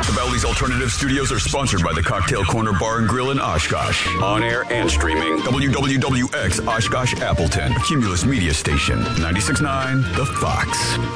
The Bally's Alternative Studios are sponsored by the Cocktail Corner Bar and Grill in Oshkosh. On air and streaming. WWWX Oshkosh Appleton. Cumulus Media Station. 96.9 The Fox.